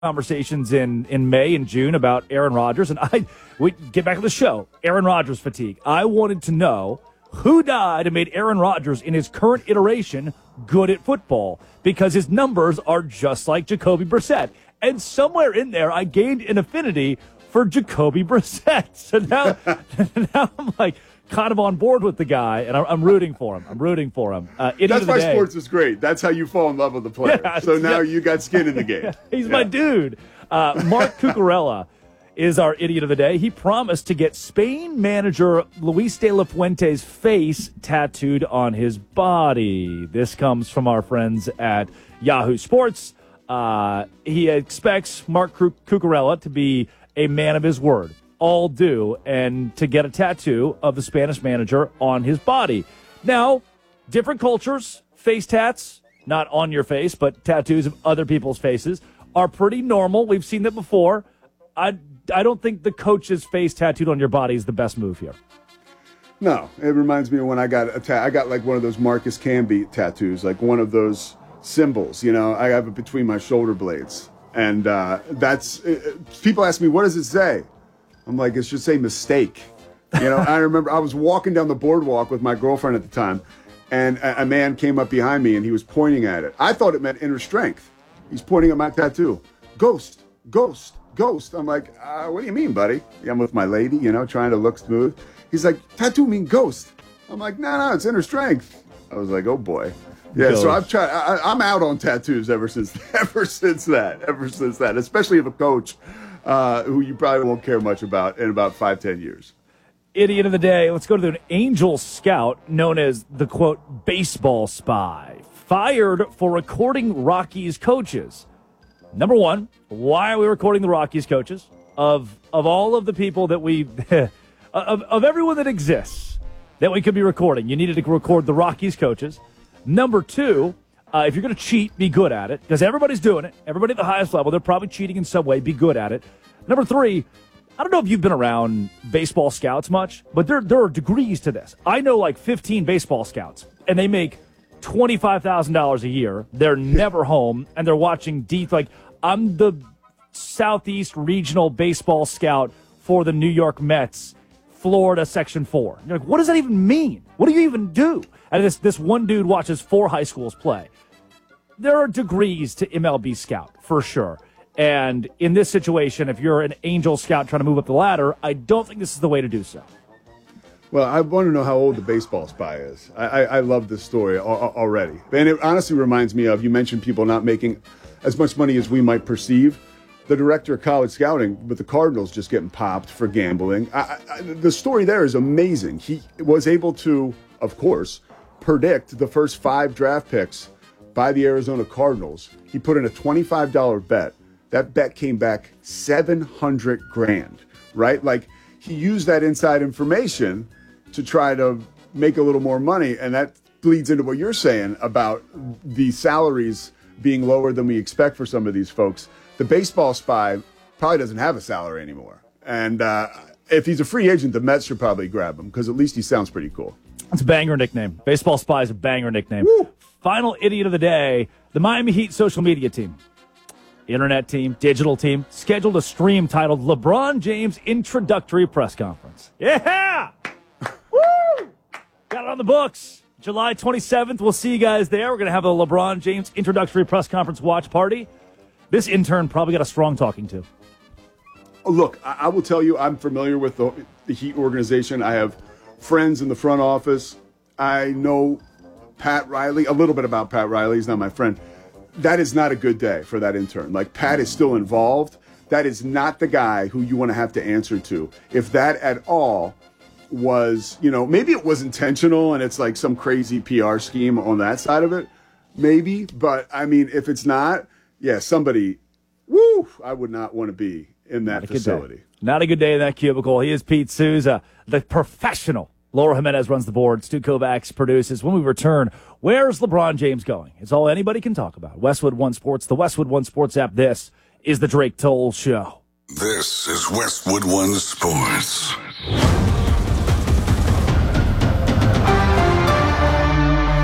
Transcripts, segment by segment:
conversations in May and June about Aaron Rodgers, and we get back to the show. Aaron Rodgers fatigue. I wanted to know who died and made Aaron Rodgers in his current iteration good at football, because his numbers are just like Jacoby Brissett. And somewhere in there, I gained an affinity for Jacoby Brissett. So now I'm like kind of on board with the guy, and I'm rooting for him. That's why sports is great. That's how you fall in love with the player. Yeah, so now you got skin in the game. He's my dude. Mark Cucurella is our idiot of the day. He promised to get Spain manager Luis de la Fuente's face tattooed on his body. This comes from our friends at Yahoo Sports. He expects Mark Cucurella to be a man of his word, all due, and to get a tattoo of the Spanish manager on his body. Now, different cultures, face tats, not on your face, but tattoos of other people's faces, are pretty normal. We've seen that before. I don't think the coach's face tattooed on your body is the best move here. No, it reminds me of when I got I got like one of those Marcus Camby tattoos, like one of those symbols, you know. I have it between my shoulder blades. And people ask me, what does it say? I'm like, it should say mistake. You know, I remember I was walking down the boardwalk with my girlfriend at the time, and a man came up behind me and he was pointing at it. I thought it meant inner strength. He's pointing at my tattoo. Ghost, ghost, ghost. I'm like, what do you mean, buddy? I'm with my lady, you know, trying to look smooth. He's like, tattoo mean ghost. I'm like, no, it's inner strength. I was like, oh boy. Yeah, so I've tried. I'm out on tattoos ever since that. Especially of a coach who you probably won't care much about in about 5-10 years. Idiot of the day. Let's go to an Angel scout known as the quote baseball spy, fired for recording Rockies coaches. Number one, why are we recording the Rockies coaches? Of all of the people that we of everyone that exists that we could be recording, you needed to record the Rockies coaches. Number two, if you're going to cheat, be good at it, because everybody's doing it. Everybody at the highest level, they're probably cheating in some way. Be good at it. Number three, I don't know if you've been around baseball scouts much, but there are degrees to this. I know like 15 baseball scouts, and they make $25,000 a year. They're never home, and they're watching deep. Like, I'm the Southeast Regional Baseball Scout for the New York Mets, Florida Section 4. You're like, what does that even mean? What do you even do? And this one dude watches 4 high schools play. There are degrees to MLB scout, for sure. And in this situation, if you're an Angel scout trying to move up the ladder, I don't think this is the way to do so. Well, I want to know how old the baseball spy is. I love this story already. And it honestly reminds me of, you mentioned people not making as much money as we might perceive. The director of college scouting with the Cardinals just getting popped for gambling. The story there is amazing. He was able to, of course, predict the first 5 draft picks by the Arizona Cardinals. He put in a $25 bet. That bet came back $700,000, right? Like, he used that inside information to try to make a little more money, and that bleeds into what you're saying about the salaries being lower than we expect for some of these folks. The baseball spy probably doesn't have a salary anymore. And if he's a free agent, the Mets should probably grab him, because at least he sounds pretty cool. That's a banger nickname. Baseball spy is a banger nickname. Woo! Final idiot of the day, the Miami Heat social media team. Internet team, digital team, scheduled a stream titled LeBron James Introductory Press Conference. Yeah! Woo! Got it on the books. July 27th, we'll see you guys there. We're going to have a LeBron James Introductory Press Conference watch party. This intern probably got a strong talking to. Look, I will tell you, I'm familiar with the Heat organization. I have friends in the front office. I know Pat Riley, a little bit about Pat Riley. He's not my friend. That is not a good day for that intern. Like, Pat is still involved. That is not the guy who you want to have to answer to. If that at all was, you know, maybe it was intentional and it's like some crazy PR scheme on that side of it, maybe. But, I mean, if it's not, yeah, somebody, I would not want to be in that facility. Not a good day in that cubicle. He is Pete Souza, the professional. Laura Jimenez runs the board. Stu Kovacs produces. When we return, where's LeBron James going? It's all anybody can talk about. Westwood One Sports, the Westwood One Sports app. This is the Drake Toll Show. This is Westwood One Sports.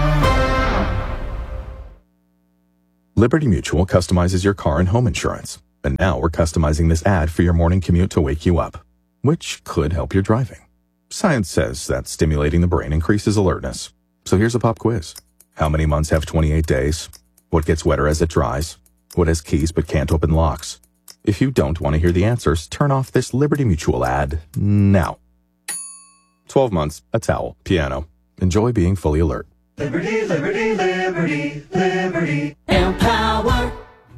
Liberty Mutual customizes your car and home insurance. And now we're customizing this ad for your morning commute to wake you up, which could help your driving. Science says that stimulating the brain increases alertness. So here's a pop quiz. How many months have 28 days? What gets wetter as it dries? What has keys but can't open locks? If you don't want to hear the answers, turn off this Liberty Mutual ad now. 12 months, a towel, piano. Enjoy being fully alert. Liberty, liberty, liberty, liberty. Empower.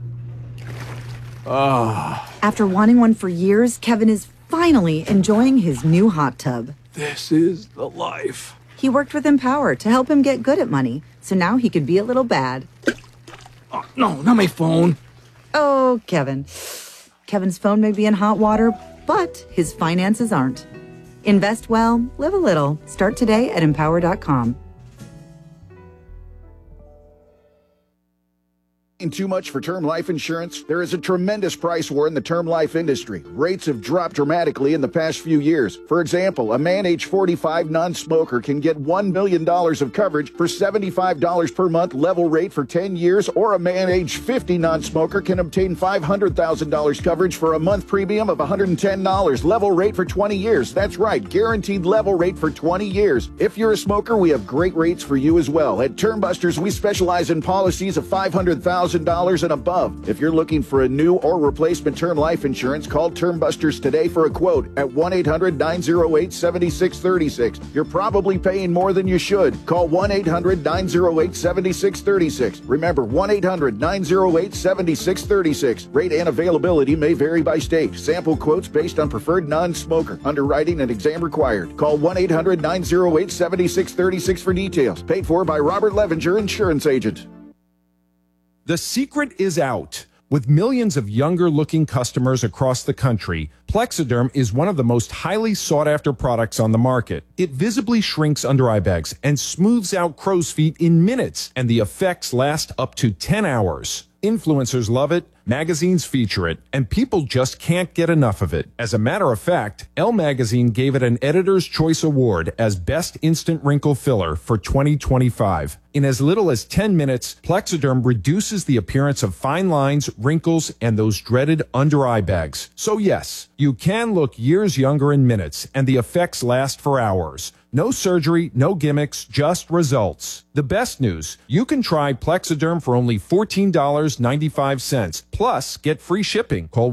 After wanting one for years, Kevin is finally enjoying his new hot tub. This is the life. He worked with Empower to help him get good at money, so now he could be a little bad. Oh, no, not my phone. Oh, Kevin. Kevin's phone may be in hot water, but his finances aren't. Invest well, live a little. Start today at Empower.com. Too much for term life insurance? There is a tremendous price war in the term life industry. Rates have dropped dramatically in the past few years. For example, a man age 45 non-smoker can get $1 million of coverage for $75 per month level rate for 10 years, or a man age 50 non-smoker can obtain $500,000 coverage for a month premium of $110 level rate for 20 years. That's right, guaranteed level rate for 20 years. If you're a smoker, we have great rates for you as well. At Term Busters, we specialize in policies of $500,000 and above. If you're looking for a new or replacement term life insurance, call Term Busters today for a quote at 1-800-908-7636. You're probably paying more than you should. Call 1-800-908-7636. Remember, 1-800-908-7636. Rate and availability may vary by state. Sample quotes based on preferred non-smoker. Underwriting and exam required. Call 1-800-908-7636 for details. Paid for by Robert Levinger, Insurance Agent. The secret is out. With millions of younger-looking customers across the country, Plexiderm is one of the most highly sought-after products on the market. It visibly shrinks under-eye bags and smooths out crow's feet in minutes, and the effects last up to 10 hours. Influencers love it, magazines feature it, and people just can't get enough of it. As a matter of fact, Elle Magazine gave it an Editor's Choice Award as Best Instant Wrinkle Filler for 2025. In as little as 10 minutes, Plexiderm reduces the appearance of fine lines, wrinkles, and those dreaded under-eye bags. So yes, you can look years younger in minutes, and the effects last for hours. No surgery, no gimmicks, just results. The best news, you can try Plexiderm for only $14.95. Plus, get free shipping. Call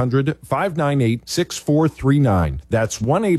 1-800-598-6439. That's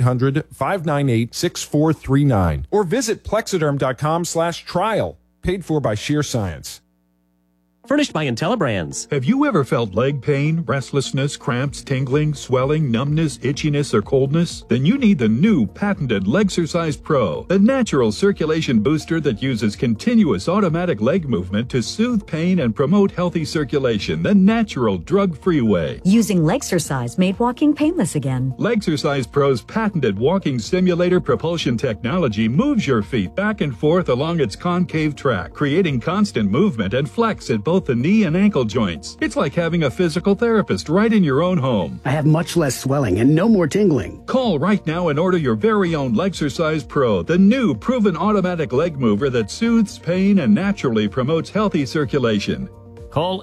1-800-598-6439. Or visit Plexiderm.com/trial. Paid for by Sheer Science. Furnished by IntelliBrands. Have you ever felt leg pain, restlessness, cramps, tingling, swelling, numbness, itchiness, or coldness? Then you need the new patented Legsercise Pro, the natural circulation booster that uses continuous automatic leg movement to soothe pain and promote healthy circulation the natural, drug-free way. Using Legsercise made walking painless again. Legsercise Pro's patented walking simulator propulsion technology moves your feet back and forth along its concave track, creating constant movement and flex at both the knee and ankle joints. It's like having a physical therapist right in your own home. I have much less swelling and no more tingling. Call right now and order your very own Legsercise Pro, the new proven automatic leg mover that soothes pain and naturally promotes healthy circulation. Call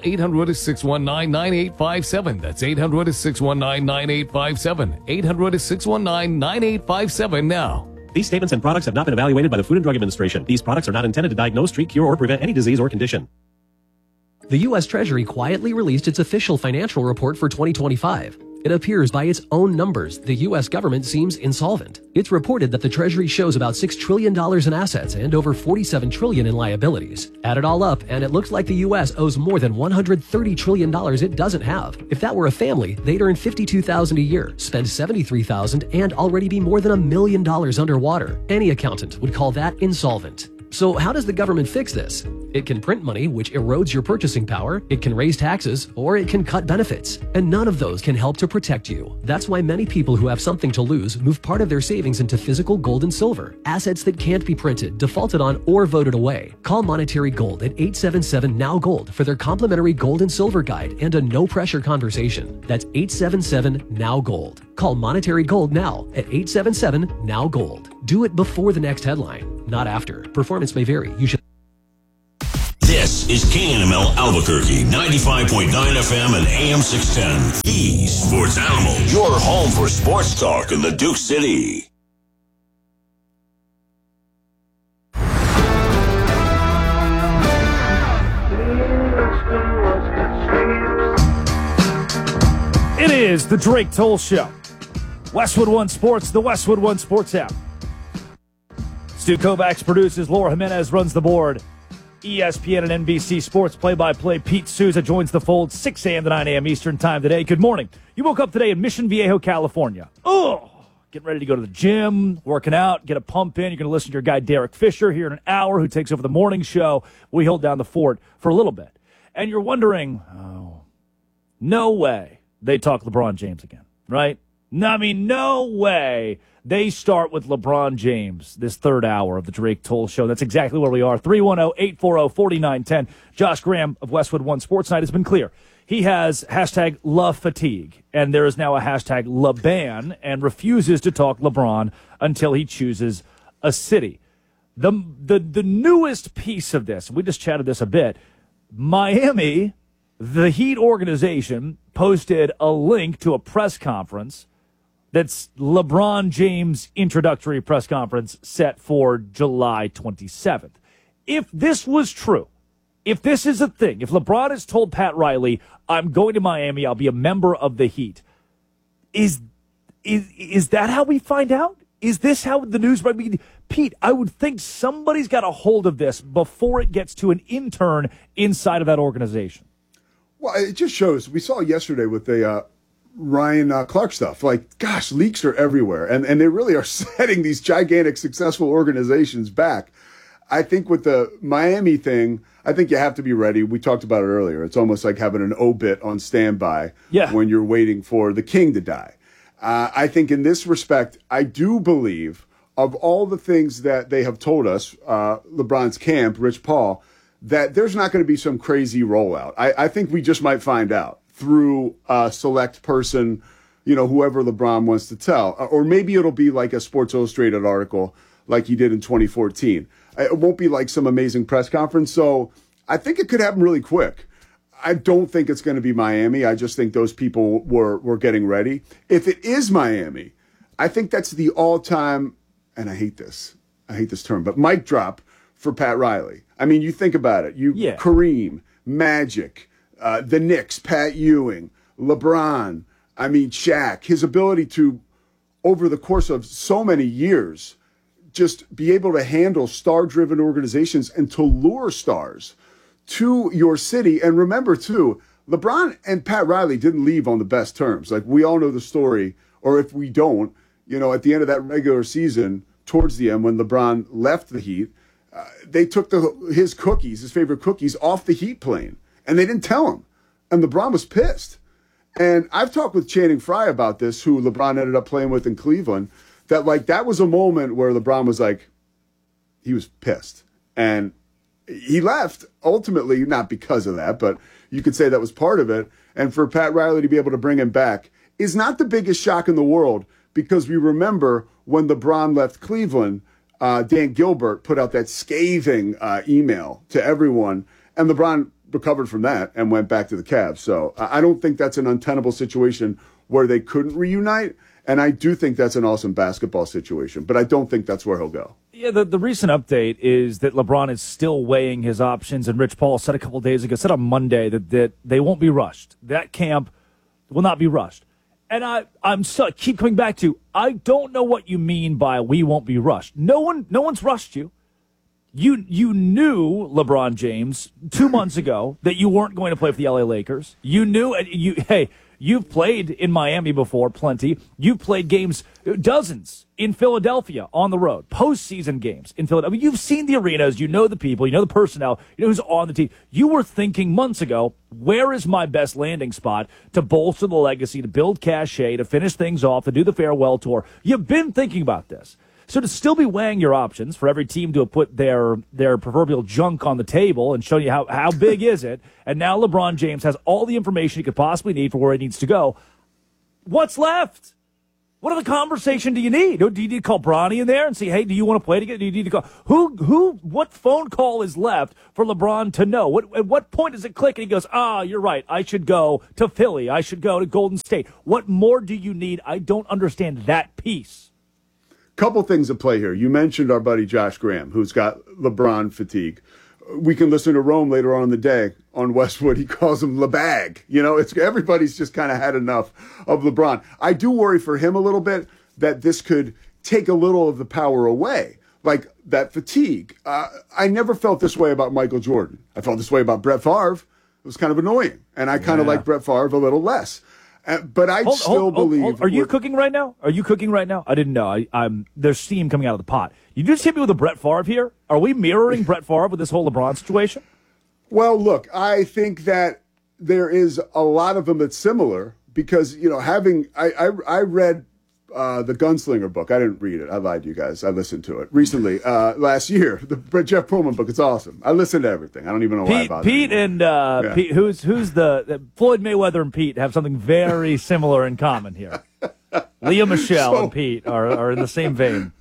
800-619-9857. That's 800-619-9857. 800-619-9857 now. These statements and products have not been evaluated by the Food and Drug Administration. These products are not intended to diagnose, treat, cure, or prevent any disease or condition. The U.S. Treasury quietly released its official financial report for 2025. It appears by its own numbers, the U.S. government seems insolvent. It's reported that the Treasury shows about $6 trillion in assets and over $47 trillion in liabilities. Add it all up, and it looks like the U.S. owes more than $130 trillion it doesn't have. If that were a family, they'd earn $52,000 a year, spend $73,000, and already be more than $1 million underwater. Any accountant would call that insolvent. So how does the government fix this? It can print money, which erodes your purchasing power, it can raise taxes, or it can cut benefits. And none of those can help to protect you. That's why many people who have something to lose move part of their savings into physical gold and silver, assets that can't be printed, defaulted on, or voted away. Call Monetary Gold at 877-NOW-GOLD for their complimentary gold and silver guide and a no-pressure conversation. That's 877-NOW-GOLD. Call Monetary Gold now at 877-NOW-GOLD. Do it before the next headline, not after. Performance may vary. You should. This This is KNML Albuquerque, 95.9 FM and AM 610. The Sports Animal, your home for sports talk in the Duke City. It is the Drake Toll Show. Westwood One Sports, the Westwood One Sports app. Stu Kovacs produces, Laura Jimenez runs the board. ESPN and NBC Sports play-by-play. Pete Souza joins the fold, 6 a.m. to 9 a.m. Eastern time today. Good morning. You woke up today in Mission Viejo, California. Oh, getting ready to go to the gym, working out, get a pump in. You're going to listen to your guy Derek Fisher here in an hour, who takes over the morning show. We hold down the fort for a little bit. And you're wondering, oh, no way they talk LeBron James again, right? No, I mean, no way they start with LeBron James this third hour of the Drake Toll Show. That's exactly where we are. 310-840-4910. Josh Graham of Westwood One Sports Night has been clear. He has hashtag love fatigue, and there is now a hashtag LeBan, and refuses to talk LeBron until he chooses a city. The newest piece of this, we just chatted this a bit, Miami, the Heat organization, posted a link to a press conference that's LeBron James' introductory press conference set for July 27th. If this was true, if this is a thing, if LeBron has told Pat Riley, I'm going to Miami, I'll be a member of the Heat, is that how we find out? Is this how the news... I mean, Pete, I would think somebody's got a hold of this before it gets to an intern inside of that organization. Well, it just shows. We saw yesterday with the Ryan Clark stuff. Like, gosh, leaks are everywhere. And they really are setting these gigantic, successful organizations back. I think with the Miami thing, I think you have to be ready. We talked about it earlier. It's almost like having an obit on standby when you're waiting for the king to die. I think in this respect, I do believe of all the things that they have told us, LeBron's camp, Rich Paul, that there's not going to be some crazy rollout. I think we just might find out through a select person, whoever LeBron wants to tell. Or maybe it'll be like a Sports Illustrated article like he did in 2014. It won't be like some amazing press conference. So I think it could happen really quick. I don't think it's going to be Miami. I just think those people were getting ready. If it is Miami, I think that's the all-time, and I hate this term, but mic drop for Pat Riley. I mean, you think about it. Kareem, Magic, the Knicks, Pat Ewing, LeBron, I mean, Shaq, his ability to, over the course of so many years, just be able to handle star-driven organizations and to lure stars to your city. And remember, too, LeBron and Pat Riley didn't leave on the best terms. Like, we all know the story, or if we don't, at the end of that regular season, towards the end, when LeBron left the Heat, they took his favorite cookies, off the Heat plane, and they didn't tell him. And LeBron was pissed. And I've talked with Channing Frye about this, who LeBron ended up playing with in Cleveland, that was a moment where LeBron was like, he was pissed. And he left, ultimately, not because of that, but you could say that was part of it. And for Pat Riley to be able to bring him back is not the biggest shock in the world, because we remember when LeBron left Cleveland, Dan Gilbert put out that scathing email to everyone, and LeBron recovered from that and went back to the Cavs. So I don't think that's an untenable situation where they couldn't reunite, and I do think that's an awesome basketball situation, but I don't think that's where he'll go. Yeah, the recent update is that LeBron is still weighing his options, and Rich Paul said a couple of days ago, said on Monday that they won't be rushed. That camp will not be rushed. And I'm keep coming back to, I don't know what you mean by we won't be rushed. No one's rushed you. You knew, LeBron James, 2 months ago that you weren't going to play for the LA Lakers. You knew, you've played in Miami before, plenty. You've played games, dozens, in Philadelphia on the road, postseason games in Philadelphia. I mean, you've seen the arenas, you know the people, you know the personnel, you know who's on the team. You were thinking months ago, where is my best landing spot to bolster the legacy, to build cachet, to finish things off, to do the farewell tour? You've been thinking about this. So to still be weighing your options, for every team to have put their proverbial junk on the table and show you how big is it, and now LeBron James has all the information he could possibly need for where he needs to go. What's left? What other conversation do you need? Do you need to call Bronny in there and say, hey, do you want to play together? Do you need to call? What phone call is left for LeBron to know? At what point does it click and he goes, you're right. I should go to Philly. I should go to Golden State. What more do you need? I don't understand that piece. Couple things at play here. You mentioned our buddy Josh Graham, who's got LeBron fatigue. We can listen to Rome later on in the day on Westwood. He calls him LeBag. Everybody's just kind of had enough of LeBron. I do worry for him a little bit that this could take a little of the power away, like that fatigue. I never felt this way about Michael Jordan. I felt this way about Brett Favre. It was kind of annoying, and I kind of like Brett Favre a little less. But I still believe. Are you cooking right now? I didn't know. There's steam coming out of the pot. You just hit me with a Brett Favre here. Are we mirroring Brett Favre with this whole LeBron situation? Well, look, I think that there is a lot of them that's similar because, I read the Gunslinger book. I didn't read it. I lied to you guys. I listened to it recently, last year. The Jeff Pullman book. It's awesome. I listened to everything. I don't even know why I bothered. Pete and Pete, who's the Floyd Mayweather and Pete have something very similar in common here. Leah Michelle and Pete are in the same vein.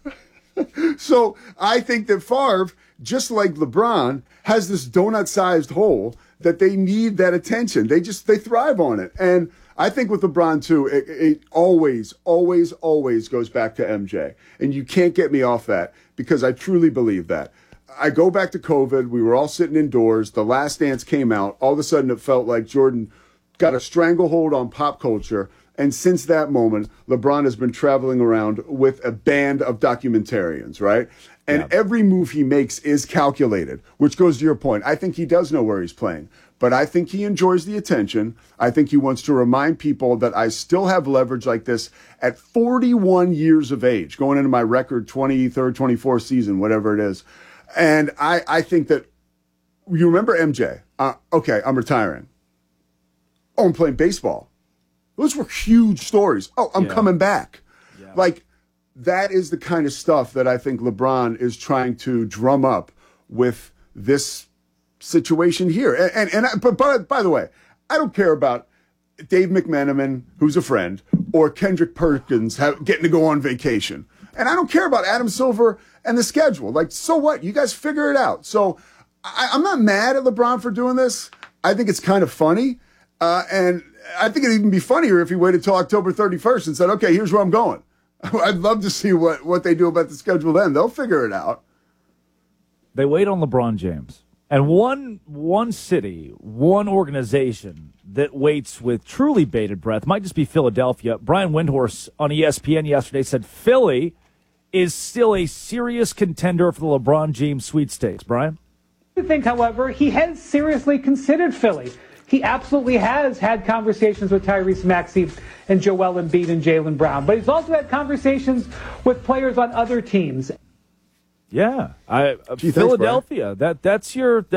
So I think that Favre, just like LeBron, has this donut-sized hole that they need that attention. They thrive on it. And I think with LeBron, too, it always, always, always goes back to MJ. And you can't get me off that because I truly believe that. I go back to COVID. We were all sitting indoors. The Last Dance came out. All of a sudden, it felt like Jordan got a stranglehold on pop culture. And since that moment, LeBron has been traveling around with a band of documentarians, right? And every move he makes is calculated, which goes to your point. I think he does know where he's playing, but I think he enjoys the attention. I think he wants to remind people that I still have leverage like this at 41 years of age, going into my record 23rd, 24th season, whatever it is. And I think that, you remember MJ? Okay, I'm retiring. Oh, I'm playing baseball. Those were huge stories. Oh, I'm coming back. Yeah. Like, that is the kind of stuff that I think LeBron is trying to drum up with this situation here. But by the way, I don't care about Dave McMenamin, who's a friend, or Kendrick Perkins getting to go on vacation. And I don't care about Adam Silver and the schedule. Like, so what? You guys figure it out. So I'm not mad at LeBron for doing this. I think it's kind of funny. And I think it'd even be funnier if he waited till October 31st and said, okay, here's where I'm going. I'd love to see what they do about the schedule then. They'll figure it out. They wait on LeBron James. And one city, one organization that waits with truly bated breath might just be Philadelphia. Brian Windhorst on ESPN yesterday said Philly is still a serious contender for the LeBron James sweepstakes. Brian? I think, however, he has seriously considered Philly. He absolutely has had conversations with Tyrese Maxey and Joel Embiid and Jaylen Brown. But he's also had conversations with players on other teams. Yeah, Philadelphia. That's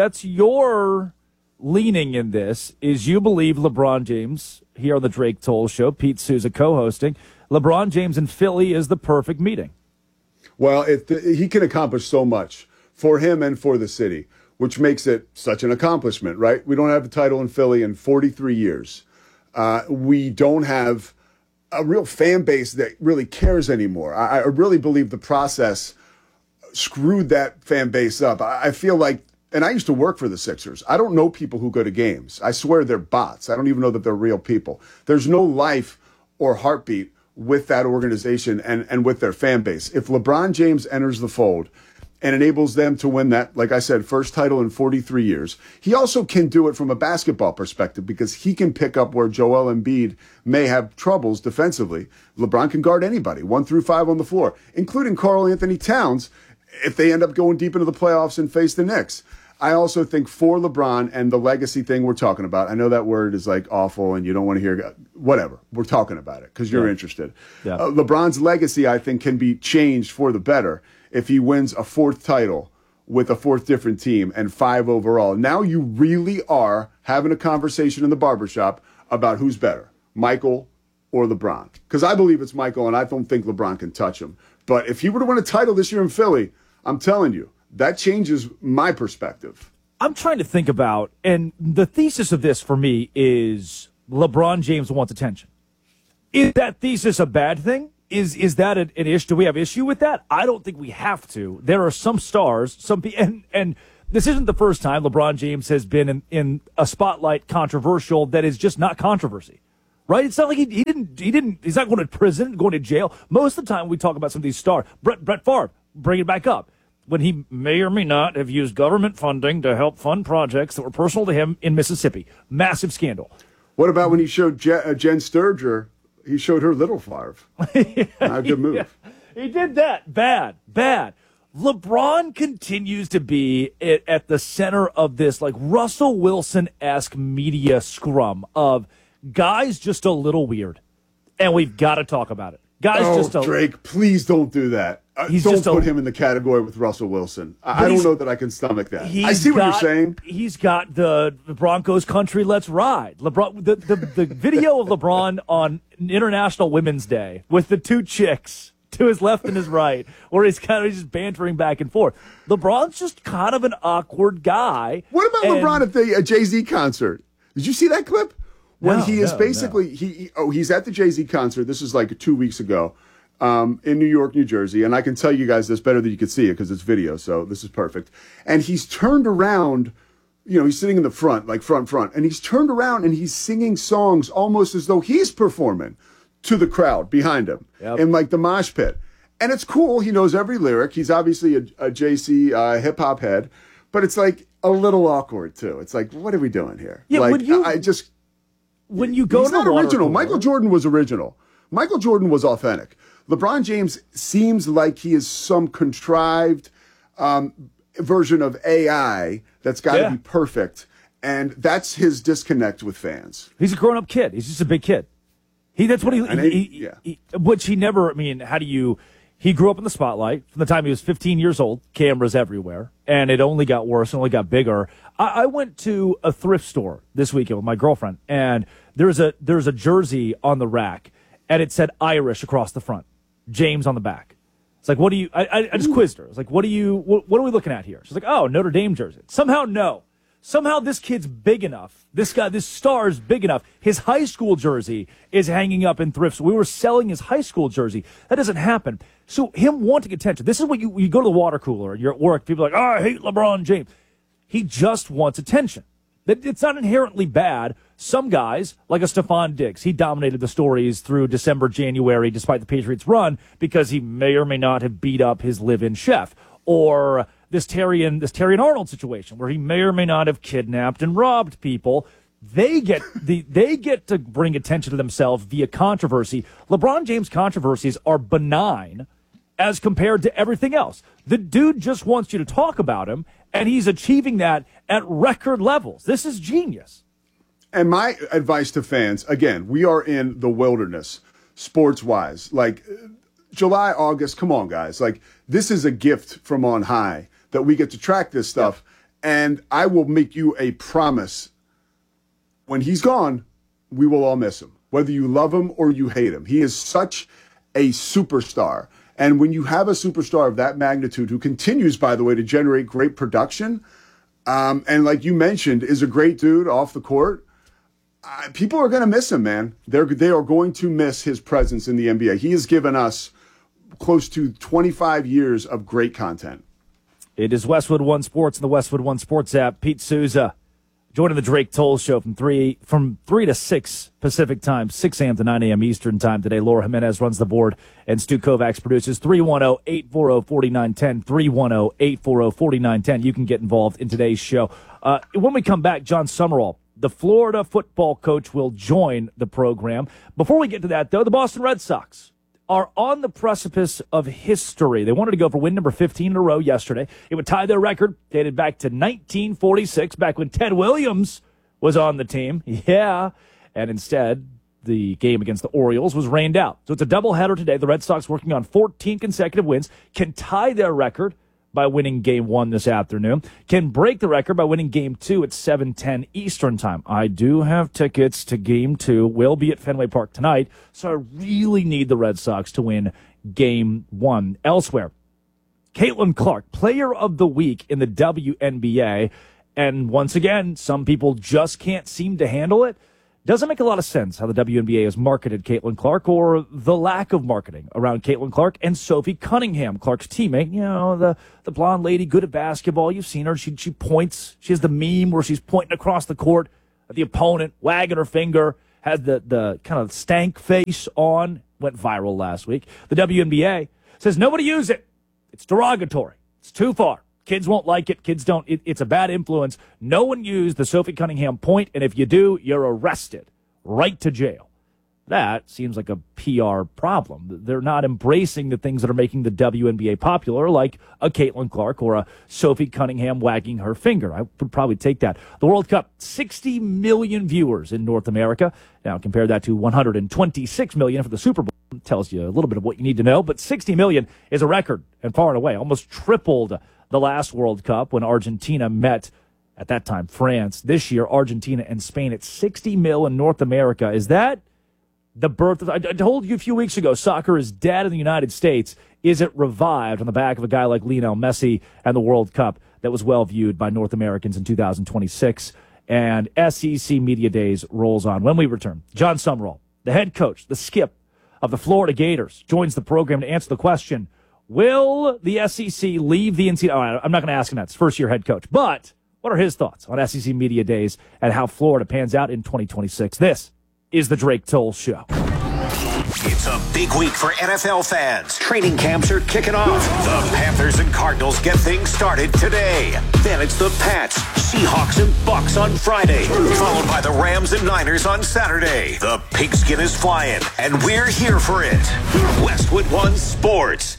your leaning in this. Is you believe LeBron James here on the Drake Toll Show, Pete Souza co-hosting. LeBron James in Philly is the perfect meeting. Well, he can accomplish so much for him and for the city, which makes it such an accomplishment, right? We don't have a title in Philly in 43 years. We don't have a real fan base that really cares anymore. I really believe the process screwed that fan base up. I feel like, and I used to work for the Sixers. I don't know people who go to games. I swear they're bots. I don't even know that they're real people. There's no life or heartbeat with that organization and with their fan base. If LeBron James enters the fold and enables them to win that, like I said, first title in 43 years, he also can do it from a basketball perspective because he can pick up where Joel Embiid may have troubles defensively. LeBron can guard anybody, 1 through 5 on the floor, including Karl Anthony Towns, if they end up going deep into the playoffs and face the Knicks. I also think for LeBron and the legacy thing we're talking about, I know that word is like awful and you don't want to hear, whatever. We're talking about it because you're interested. Yeah. LeBron's legacy, I think, can be changed for the better if he wins a 4th title with a 4th different team and 5 overall. Now you really are having a conversation in the barbershop about who's better, Michael or LeBron. Because I believe it's Michael and I don't think LeBron can touch him. But if he were to win a title this year in Philly, I'm telling you, that changes my perspective. I'm trying to think about, and the thesis of this for me is LeBron James wants attention. Is that thesis a bad thing? Is that an issue? Do we have issue with that? I don't think we have to. There are some stars, and this isn't the first time LeBron James has been in a spotlight controversial that is just not controversy, right? It's not like he's not going to prison, going to jail. Most of the time we talk about some of these stars. Brett Favre, bring it back up. When he may or may not have used government funding to help fund projects that were personal to him in Mississippi. Massive scandal. What about when he showed Jen Sturger? He showed her little Favre. A good move. Yeah, he did that. Bad. LeBron continues to be at the center of this like Russell Wilson-esque media scrum of guys just a little weird. And we've got to talk about it. Drake, please don't do that. Don't put him in the category with Russell Wilson. I don't know that I can stomach that. I see what you're saying. He's got the Broncos country Let's Ride. LeBron, the video of LeBron on International Women's Day with the two chicks to his left and his right, where he's kind of just bantering back and forth. LeBron's just kind of an awkward guy. What about LeBron at the Jay-Z concert? Did you see that clip? When he's at the Jay-Z concert. This is like 2 weeks ago. In New York, New Jersey, and I can tell you guys this better than you can see it because it's video, so this is perfect. And he's turned around, he's sitting in the front, like front, and he's turned around and he's singing songs almost as though he's performing to the crowd behind him in like the mosh pit. And it's cool. He knows every lyric. He's obviously a JC hip-hop head, but it's like a little awkward too. It's like, what are we doing here? Yeah, like, when you go he's to the not original. cooler, Michael Jordan was original. Michael Jordan was authentic. LeBron James seems like he is some contrived version of AI that's got to be perfect, and that's his disconnect with fans. He's a grown-up kid. He's just a big kid. That's what which he never. I mean, he grew up in the spotlight from the time he was 15 years old. Cameras everywhere, and it only got worse and only got bigger. I went to a thrift store this weekend with my girlfriend, and there's a jersey on the rack, and it said Irish across the front. James on the back. It's like, what do you, I just quizzed her. It's like, what are we looking at here? She's like, oh, Notre Dame jersey. Somehow this kid's big enough. This star's big enough. His high school jersey is hanging up in thrifts. We were selling his high school jersey. That doesn't happen. So him wanting attention. This is what you go to the water cooler and you're at work. People are like, oh, I hate LeBron James. He just wants attention. It's not inherently bad. Some guys, like a Stephon Diggs, he dominated the stories through December, January, despite the Patriots' run, because he may or may not have beat up his live-in chef. Or this Terrion Arnold situation, where he may or may not have kidnapped and robbed people. They get to bring attention to themselves via controversy. LeBron James controversies are benign as compared to everything else. The dude just wants you to talk about him, and he's achieving that at record levels. This is genius. And my advice to fans, again, we are in the wilderness, sports-wise. Like, July, August, come on, guys. Like, this is a gift from on high that we get to track this stuff. Yeah. And I will make you a promise. When he's gone, we will all miss him, whether you love him or you hate him. He is such a superstar. And when you have a superstar of that magnitude who continues, by the way, to generate great production, and like you mentioned, is a great dude off the court, people are going to miss him, man. They are going to miss his presence in the NBA. He has given us close to 25 years of great content. It is Westwood One Sports and the Westwood One Sports app. Pete Souza joining the Drake Toll Show from 3 to 6 Pacific time, 6 a.m. to 9 a.m. Eastern time today. Laura Jimenez runs the board, and Stu Kovacs produces. 310-840-4910, 310-840-4910. You can get involved in today's show. When we come back, John Summerall, the Florida football coach, will join the program. Before we get to that, though, the Boston Red Sox are on the precipice of history. They wanted to go for win number 15 in a row yesterday. It would tie their record dated back to 1946, back when Ted Williams was on the team. Yeah. And instead, the game against the Orioles was rained out. So it's a doubleheader today. The Red Sox, working on 14 consecutive wins, can tie their record by winning Game 1 this afternoon, can break the record by winning Game 2 at 7:10 Eastern time. I do have tickets to Game 2. Will be at Fenway Park tonight, so I really need the Red Sox to win Game 1. Elsewhere, Caitlin Clark, Player of the Week in the WNBA, and once again, some people just can't seem to handle it. Doesn't make a lot of sense how the WNBA has marketed Caitlin Clark, or the lack of marketing around Caitlin Clark and Sophie Cunningham, Clark's teammate. You know, the blonde lady, good at basketball. You've seen her. She points. She has the meme where she's pointing across the court at the opponent, wagging her finger, has the kind of stank face on. Went viral last week. The WNBA says nobody use it. It's derogatory. It's too far. Kids won't like it. Kids don't. It's a bad influence. No one used the Sophie Cunningham point, and if you do, you're arrested. Right to jail. That seems like a PR problem. They're not embracing the things that are making the WNBA popular, like a Caitlin Clark or a Sophie Cunningham wagging her finger. I would probably take that. The World Cup, 60 million viewers in North America. Now, compare that to 126 million for the Super Bowl. It tells you a little bit of what you need to know, but 60 million is a record, and far and away, almost tripled the last World Cup when Argentina met, at that time, France. This year, Argentina and Spain at 60 mil in North America. Is that the birth of... I told you a few weeks ago, soccer is dead in the United States. Is it revived on the back of a guy like Lionel Messi and the World Cup that was well viewed by North Americans in 2026? And SEC Media Days rolls on. When we return, John Sumrall, the head coach, the skip of the Florida Gators, joins the program to answer the question, will the SEC leave the NCAA? I'm not going to ask him that. It's first-year head coach. But what are his thoughts on SEC Media Days and how Florida pans out in 2026? This is the Drake Toll Show. It's a big week for NFL fans. Training camps are kicking off. The Panthers and Cardinals get things started today. Then it's the Pats, Seahawks, and Bucks on Friday, followed by the Rams and Niners on Saturday. The pigskin is flying, and we're here for it. Westwood One Sports.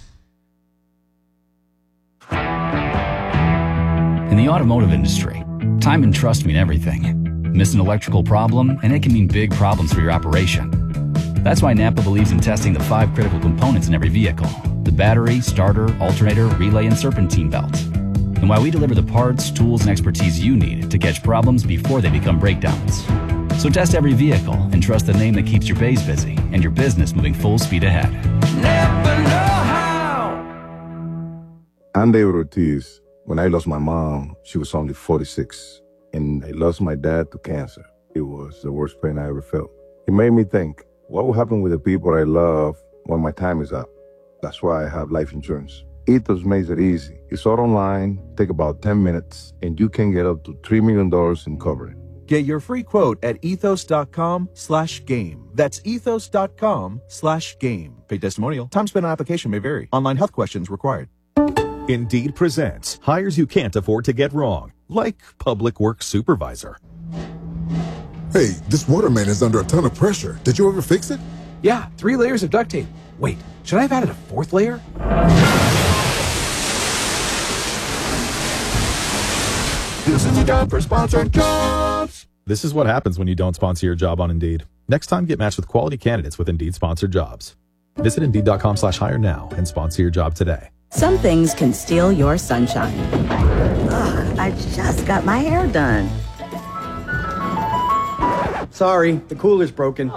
In the automotive industry, time and trust mean everything. Miss an electrical problem, and it can mean big problems for your operation. That's why Napa believes in testing the 5 critical components in every vehicle: the battery, starter, alternator, relay, and serpentine belt. And why we deliver the parts, tools, and expertise you need to catch problems before they become breakdowns. So test every vehicle and trust the name that keeps your bays busy and your business moving full speed ahead. Never know how. I'm David Ortiz. When I lost my mom, she was only 46. And I lost my dad to cancer. It was the worst pain I ever felt. It made me think, what will happen with the people I love when my time is up? That's why I have life insurance. Ethos makes it easy. It's all online, take about 10 minutes, and you can get up to $3 million in coverage. Get your free quote at ethos.com/game. That's ethos.com/game. Pay testimonial. Time spent on application may vary. Online health questions required. Indeed presents hires you can't afford to get wrong, like public works supervisor. Hey, this waterman is under a ton of pressure. Did you ever fix it? Yeah, 3 layers of duct tape. Wait, should I have added a 4th layer? This is a job for sponsored jobs. This is what happens when you don't sponsor your job on Indeed. Next time, get matched with quality candidates with Indeed sponsored jobs. Visit Indeed.com/hire now and sponsor your job today. Some things can steal your sunshine. Ugh, I just got my hair done. Sorry, the cooler's broken.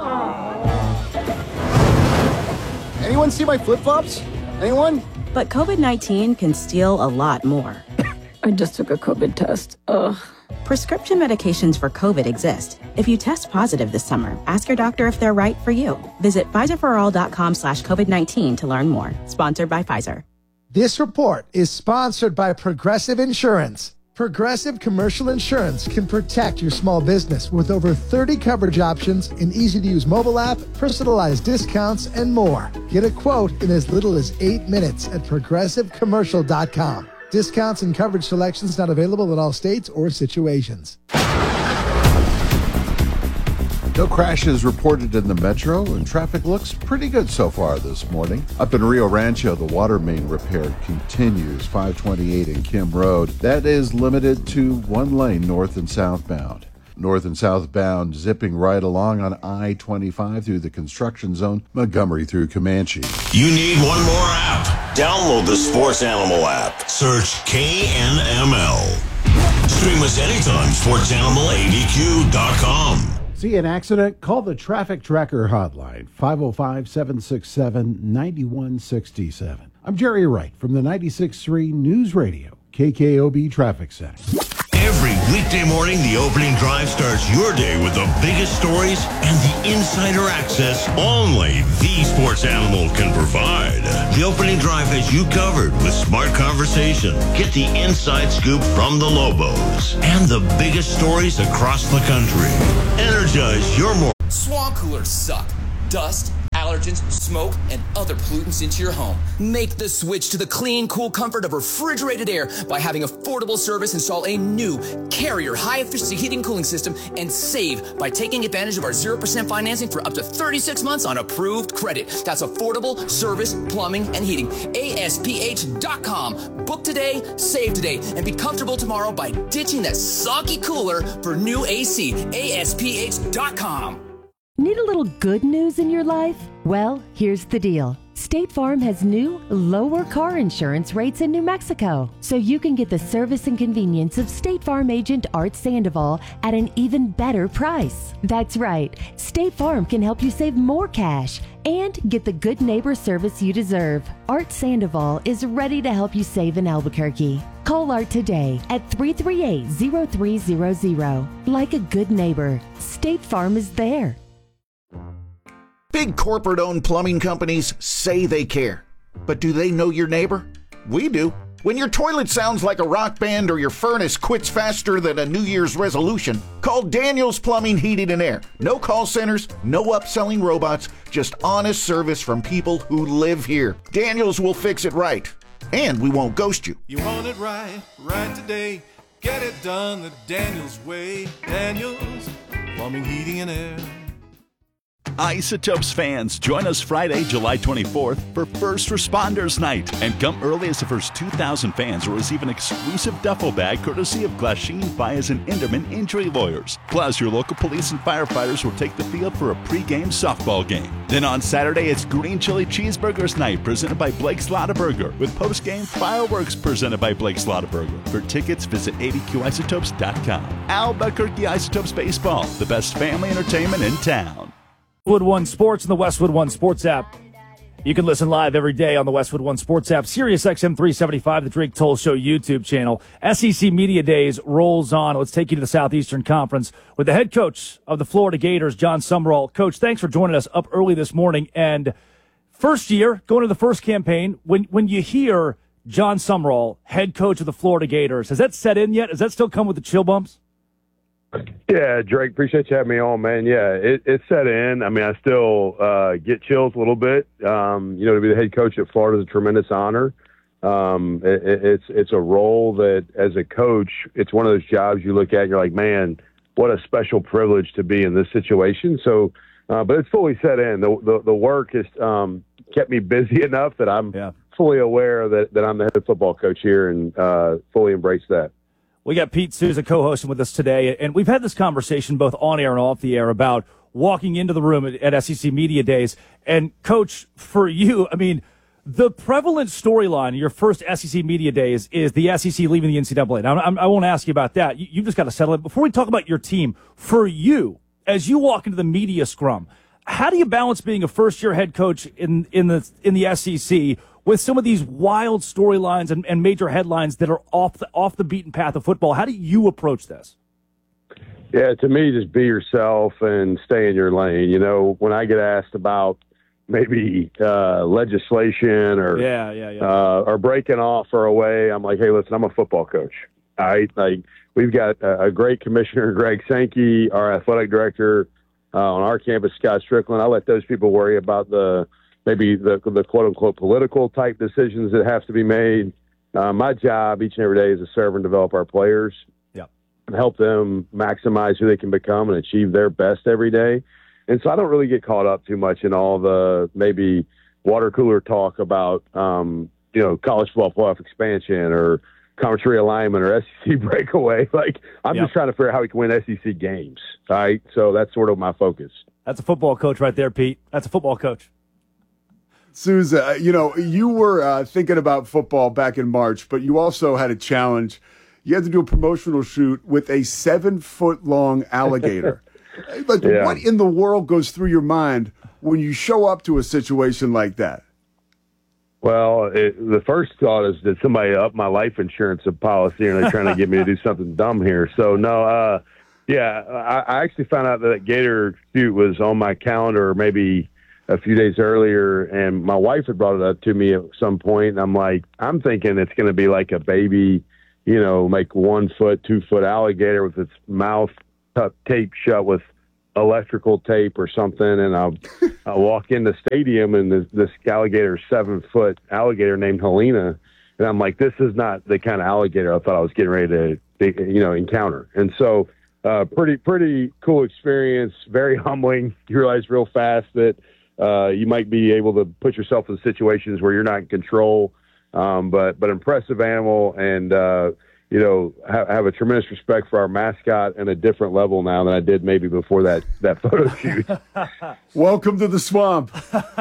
Anyone see my flip-flops? Anyone? But COVID-19 can steal a lot more. I just took a COVID test. Ugh. Prescription medications for COVID exist. If you test positive this summer, ask your doctor if they're right for you. Visit PfizerForAll.com/COVID-19 to learn more. Sponsored by Pfizer. This report is sponsored by Progressive Insurance. Progressive Commercial Insurance can protect your small business with over 30 coverage options, an easy-to-use mobile app, personalized discounts, and more. Get a quote in as little as 8 minutes at ProgressiveCommercial.com. Discounts and coverage selections not available in all states or situations. No crashes reported in the metro, and traffic looks pretty good so far this morning. Up in Rio Rancho, the water main repair continues, 528 and Kim Road. That is limited to 1 lane north and southbound. North and southbound zipping right along on I-25 through the construction zone, Montgomery through Comanche. You need one more app. Download the Sports Animal app. Search KNML. Stream us anytime, sportsanimaladq.com. See an accident? Call the Traffic Tracker hotline, 505-767-9167. I'm Jerry Wright from the 96.3 News Radio, KKOB Traffic Center. Every Weekday morning, the opening drive starts your day with the biggest stories and the insider access only the Sports Animal can provide. The opening drive has you covered with smart conversation. Get the inside scoop from the Lobos and the biggest stories across the country. Energize your morning. Swamp coolers suck. Dust, allergens, smoke, and other pollutants into your home. Make the switch to the clean, cool comfort of refrigerated air by having affordable service install a new Carrier high-efficiency heating and cooling system and save by taking advantage of our 0% financing for up to 36 months on approved credit. That's affordable service, plumbing, and heating. ASPH.com. Book today, save today, and be comfortable tomorrow by ditching that soggy cooler for new AC. ASPH.com. Need a little good news in your life? Well, here's the deal. State Farm has new, lower car insurance rates in New Mexico, so you can get the service and convenience of State Farm agent Art Sandoval at an even better price. That's right. State Farm can help you save more cash and get the good neighbor service you deserve. Art Sandoval is ready to help you save in Albuquerque. Call Art today at 338-0300. Like a good neighbor, State Farm is there. Big corporate-owned plumbing companies say they care. But do they know your neighbor? We do. When your toilet sounds like a rock band or your furnace quits faster than a New Year's resolution, call Daniels Plumbing, Heating, and Air. No call centers, no upselling robots, just honest service from people who live here. Daniels will fix it right. And we won't ghost you. You want it right today. Get it done the Daniels way. Daniels Plumbing, Heating, and Air. Isotopes fans, join us Friday, July 24th for First Responders Night. And come early as the first 2,000 fans will receive an exclusive duffel bag courtesy of Glasheen, Baez, and Inderman Injury Lawyers. Plus, your local police and firefighters will take the field for a pregame softball game. Then on Saturday, it's Green Chili Cheeseburgers Night presented by Blake's Lottaburger with postgame fireworks presented by Blake's Lottaburger. For tickets, visit abqisotopes.com. Albuquerque Isotopes Baseball, the best family entertainment in town. Westwood One Sports and the Westwood One Sports app. You can listen live every day on the Westwood One Sports app, Sirius XM 375, the Drake Toll Show YouTube channel. SEC Media Days rolls on. Let's take you to the Southeastern Conference with the head coach of the Florida Gators, John Sumrall. Coach, thanks for joining us up early this morning. And first year, going to the first campaign, when you hear John Sumrall, head coach of the Florida Gators, has that set in yet? Does that still come with the chill bumps? Yeah, Drake, appreciate you having me on, man. Yeah, it set in. I mean, I still get chills a little bit. To be the head coach at Florida is a tremendous honor. It's a role that, as a coach, it's one of those jobs you look at and you're like, man, what a special privilege to be in this situation. So, but it's fully set in. The work has kept me busy enough that I'm fully aware that I'm the head football coach here and fully embrace that. We got Pete Souza co-hosting with us today, and we've had this conversation both on air and off the air about walking into the room at SEC Media Days. And, Coach, for you, I mean, the prevalent storyline in your first SEC Media Days is the SEC leaving the NCAA. Now, I won't ask you about that. You've just got to settle it. Before we talk about your team, for you, as you walk into the media scrum, how do you balance being a first-year head coach in the SEC with some of these wild storylines and major headlines that are off the beaten path of football? How do you approach this? Yeah, to me, just be yourself and stay in your lane. You know, when I get asked about maybe legislation or or breaking off or away, I'm like, hey, listen, I'm a football coach. All right, like we've got a great commissioner, Greg Sankey, our athletic director on our campus, Scott Strickland. I let those people worry about the quote-unquote political type decisions that have to be made. My job each and every day is to serve and develop our players and help them maximize who they can become and achieve their best every day. And so I don't really get caught up too much in all the maybe water cooler talk about, college football playoff expansion or conference realignment or SEC breakaway. Like, I'm just trying to figure out how we can win SEC games, all right? So that's sort of my focus. That's a football coach right there, Pete. That's a football coach. Souza, you were thinking about football back in March, but you also had a challenge. You had to do a promotional shoot with a 7-foot-long alligator. What in the world goes through your mind when you show up to a situation like that? Well, the first thought is, did somebody up my life insurance policy, or are they trying to get me to do something dumb here? So, no, I actually found out that Gator shoot was on my calendar maybe a few days earlier, and my wife had brought it up to me at some point, and I'm thinking it's going to be like a baby, like 1 foot, 2 foot alligator with its mouth taped shut with electrical tape or something, and I walk in the stadium, and this alligator, 7 foot alligator named Helena, and I'm like, this is not the kind of alligator I thought I was getting ready to encounter. And so pretty cool experience, very humbling. You realize real fast that you might be able to put yourself in situations where you're not in control, but impressive animal, and have a tremendous respect for our mascot at a different level now than I did maybe before that photo shoot. Welcome to the swamp.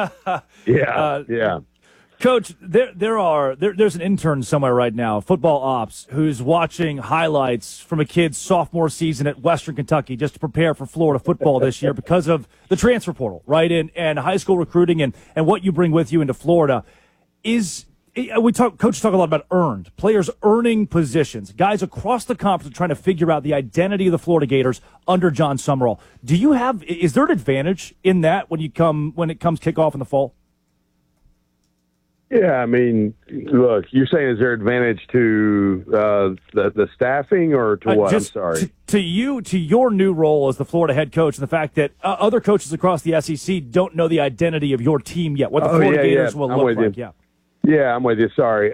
Yeah. Coach, there's an intern somewhere right now, football ops, who's watching highlights from a kid's sophomore season at Western Kentucky just to prepare for Florida football this year because of the transfer portal, right? And high school recruiting and what you bring with you into Florida. Coaches talk a lot about earned, players earning positions, guys across the conference trying to figure out the identity of the Florida Gators under John Summerall. Is there an advantage in that when it comes kickoff in the fall? Yeah, I mean, look, you're saying is there advantage to the staffing or to what? I'm sorry. To your new role as the Florida head coach, and the fact that other coaches across the SEC don't know the identity of your team yet, what the Florida Gators will look like. Yeah, I'm with you. Sorry.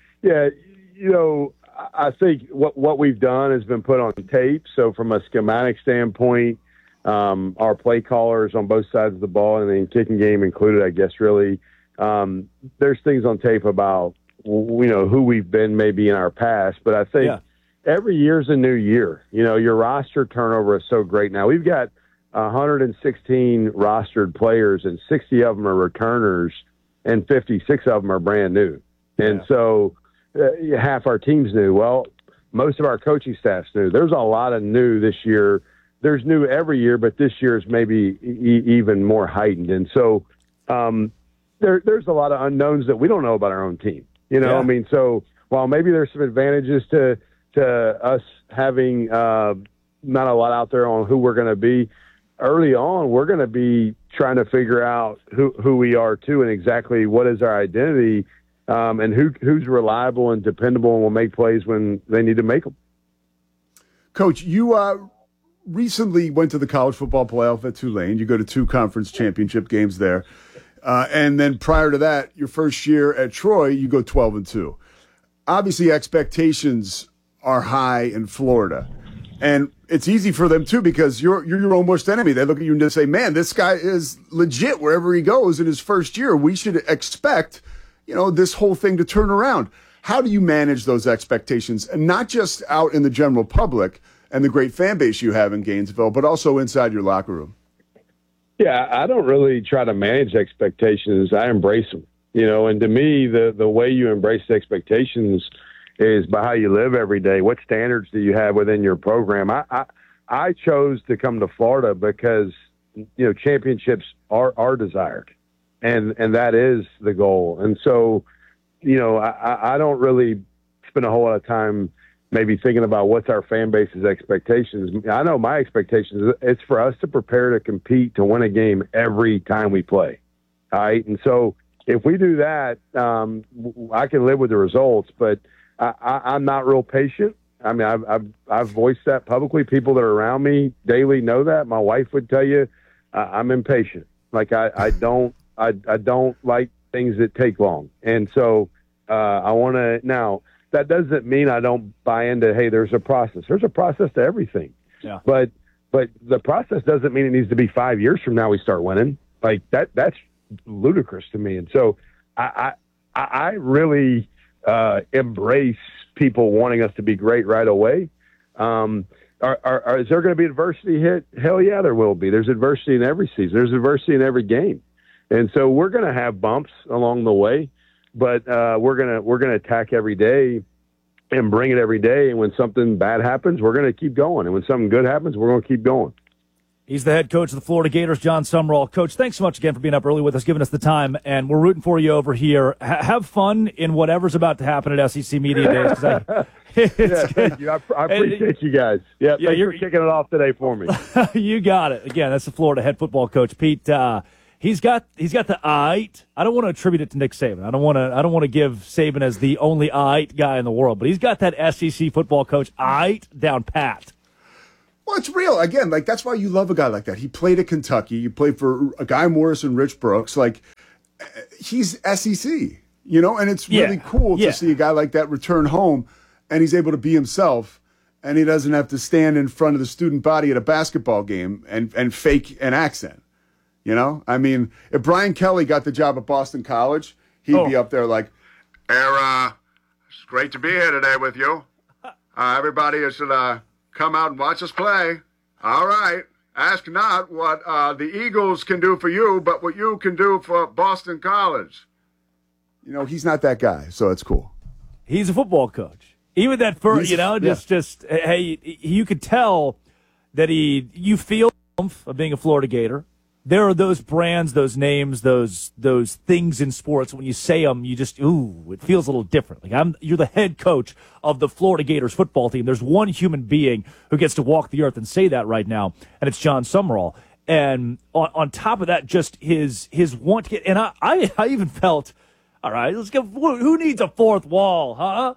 I think what we've done has been put on tape. So from a schematic standpoint, our play callers on both sides of the ball, and then kicking game included, I guess, really, there's things on tape about, who we've been maybe in our past. But I think every year's a new year. Your roster turnover is so great now. We've got 116 rostered players, and 60 of them are returners, and 56 of them are brand new. And so half our team's new. Well, most of our coaching staff's new. There's a lot of new this year. There's new every year, but this year is maybe even more heightened. And so there's a lot of unknowns that we don't know about our own team. I mean, so while maybe there's some advantages to us having not a lot out there on who we're going to be, early on, we're going to be trying to figure out who we are too, and exactly what is our identity, and who's reliable and dependable and will make plays when they need to make them. Coach, you recently went to the college football playoff at Tulane. You go to 2 conference championship games there. And then prior to that, your first year at Troy, you go 12-2. Obviously, expectations are high in Florida. And it's easy for them, too, because you're your own worst enemy. They look at you and just say, man, this guy is legit wherever he goes in his first year. We should expect, this whole thing to turn around. How do you manage those expectations, and not just out in the general public and the great fan base you have in Gainesville, but also inside your locker room? Yeah, I don't really try to manage expectations. I embrace them, and to me, the way you embrace expectations is by how you live every day. What standards do you have within your program? I chose to come to Florida because, championships are desired, and that is the goal. And so, I don't really spend a whole lot of time maybe thinking about what's our fan base's expectations. I know my expectations, it's for us to prepare to compete, to win a game every time we play. All right. And so if we do that, I can live with the results, but I'm not real patient. I mean, I've voiced that publicly. People that are around me daily know that. My wife would tell you I'm impatient. Like I don't like things that take long. And so I want to now. That doesn't mean I don't buy into, hey, there's a process. There's a process to everything. Yeah. But the process doesn't mean it needs to be 5 years from now we start winning. Like that's ludicrous to me. And so I really embrace people wanting us to be great right away. Is there going to be adversity hit? Hell yeah, there will be. There's adversity in every season. There's adversity in every game. And so we're going to have bumps along the way. But we're gonna attack every day and bring it every day. And when something bad happens, we're gonna keep going. And when something good happens, we're gonna keep going. He's the head coach of the Florida Gators, Jon Sumrall. Coach, thanks so much again for being up early with us, giving us the time, and we're rooting for you over here. Have fun in whatever's about to happen at SEC Media Days. Thank you. I appreciate you guys. Thanks for kicking it off today for me. You got it. Again, that's the Florida head football coach, Pete. He's got the I don't want to attribute it to Nick Saban. I don't want to give Saban as the only guy in the world, but he's got that SEC football coach down pat. Well, it's real. Again, like, that's why you love a guy like that. He played at Kentucky. You played for Guy Morris and Rich Brooks. Like, he's SEC, and it's really cool to see a guy like that return home, and he's able to be himself, and he doesn't have to stand in front of the student body at a basketball game and fake an accent. I mean, if Brian Kelly got the job at Boston College, he'd be up there like, it's great to be here today with you. Everybody should come out and watch us play. All right. Ask not what the Eagles can do for you, but what you can do for Boston College. He's not that guy, so it's cool. He's a football coach. Even that first, hey, you could tell that you feel the oomph of being a Florida Gator. There are those brands, those names, those things in sports. When you say them, you just, it feels a little different. Like you're the head coach of the Florida Gators football team. There's one human being who gets to walk the earth and say that right now, and it's Jon Sumrall. And on top of that, just his want to get, and I even felt, all right, let's go. Who needs a fourth wall, huh?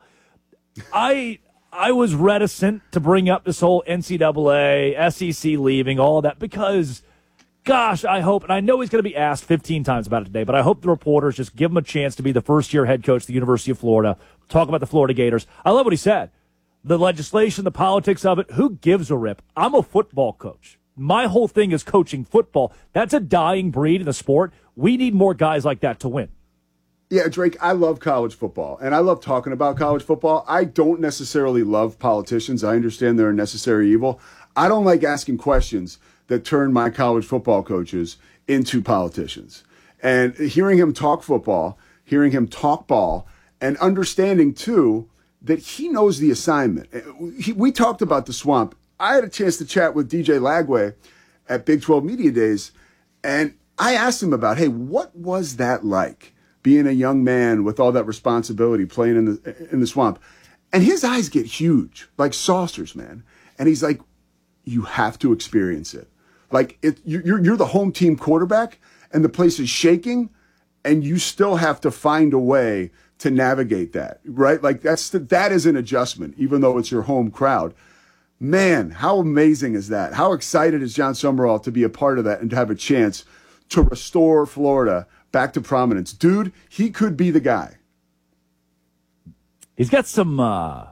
I was reticent to bring up this whole NCAA, SEC leaving, all of that, because gosh, I hope, and I know he's going to be asked 15 times about it today, but I hope the reporters just give him a chance to be the first-year head coach at the University of Florida, talk about the Florida Gators. I love what he said. The legislation, the politics of it, who gives a rip? I'm a football coach. My whole thing is coaching football. That's a dying breed in the sport. We need more guys like that to win. Yeah, Drake, I love college football, and I love talking about college football. I don't necessarily love politicians. I understand they're a necessary evil. I don't like asking questions that turn my college football coaches into politicians. And hearing him talk football, hearing him talk ball, and understanding, too, that he knows the assignment. We talked about the swamp. I had a chance to chat with DJ Lagway at Big 12 Media Days, and I asked him about, hey, what was that like, being a young man with all that responsibility, playing in the swamp? And his eyes get huge, like saucers, man. And he's like, you have to experience it. Like, you're the home team quarterback, and the place is shaking, and you still have to find a way to navigate that, right? Like, that is an adjustment, even though it's your home crowd. Man, how amazing is that? How excited is Jon Sumrall to be a part of that and to have a chance to restore Florida back to prominence? Dude, he could be the guy. He's got some... how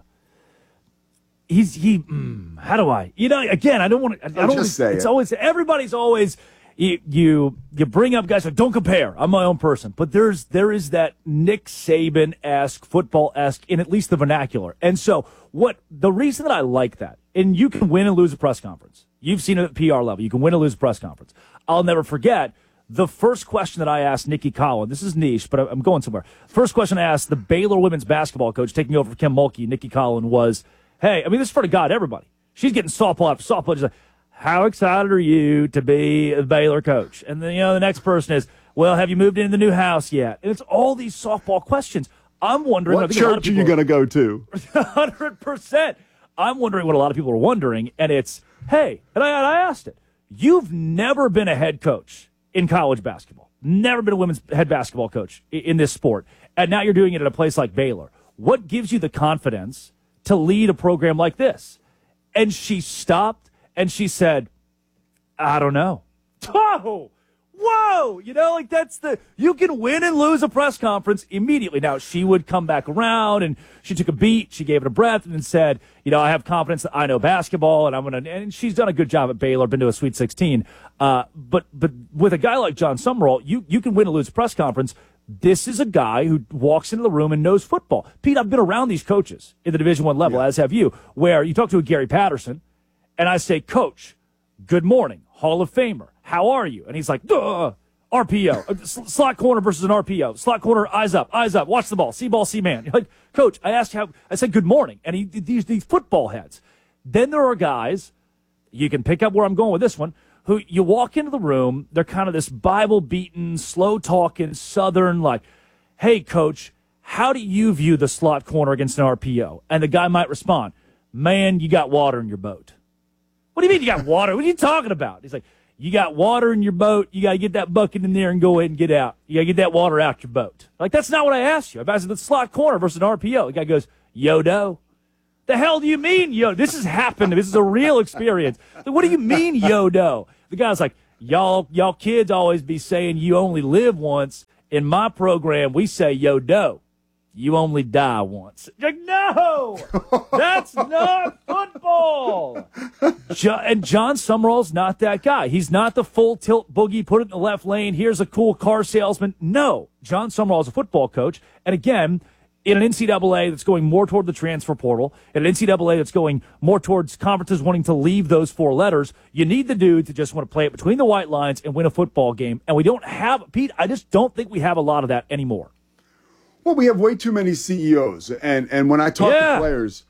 do I? Again, I don't want to. I don't just say it's it. always everybody's always you bring up guys like, don't compare. I'm my own person, but there is that Nick Saban-esque, football-esque in at least the vernacular. And so the reason that I like that, and you can win and lose a press conference. You've seen it at PR level. You can win and lose a press conference. I'll never forget the first question that I asked Nikki Collin. This is niche, but I'm going somewhere. First question I asked the Baylor women's basketball coach taking over for Kim Mulkey, Nikki Collin, was, hey, I mean, this is for the God, everybody. She's getting softball after softball. She's like, how excited are you to be a Baylor coach? And then, the next person is, well, have you moved into the new house yet? And it's all these softball questions. I'm wondering. What church are you going to go to? 100%. I'm wondering what a lot of people are wondering. And it's, hey, and I asked it. You've never been a head coach in college basketball. Never been a women's head basketball coach in this sport. And now you're doing it at a place like Baylor. What gives you the confidence to lead a program like this? And she stopped and she said, I don't know. Oh, whoa. You can win and lose a press conference immediately. Now, she would come back around and she took a beat. She gave it a breath and said, I have confidence that I know basketball and she's done a good job at Baylor, been to a Sweet 16. But with a guy like Jon Sumrall, you can win and lose a press conference. This is a guy who walks into the room and knows football. Pete, I've been around these coaches in the Division I level, as have you, where you talk to a Gary Patterson, and I say, Coach, good morning, Hall of Famer. How are you? And he's like, RPO, slot corner versus an RPO. Slot corner, eyes up, watch the ball, see man. You're like, Coach, I said good morning, and these football heads. Then there are guys, you can pick up where I'm going with this one, who you walk into the room, they're kind of this Bible-beaten, slow-talking, Southern, like, hey, coach, how do you view the slot corner against an RPO? And the guy might respond, man, you got water in your boat. What do you mean you got water? What are you talking about? He's like, you got water in your boat. You got to get that bucket in there and go ahead and get out. You got to get that water out your boat. Like, that's not what I asked you. I asked the slot corner versus an RPO. The guy goes, yo-do. The hell do you mean, yo? This has happened. This is a real experience. Like, what do you mean, yo-do? The guy's like, y'all kids always be saying you only live once. In my program, we say yo-do. You only die once. Like, no! That's not football! And John Summerall's not that guy. He's not the full tilt boogie, put it in the left lane, here's a cool car salesman. No. John Summerall is a football coach. And again, in an NCAA that's going more toward the transfer portal, in an NCAA that's going more towards conferences wanting to leave those 4 letters, you need the dude to just want to play it between the white lines and win a football game. And we don't have, Pete, I just don't think we have a lot of that anymore. Well, we have way too many CEOs. And when I talk to players,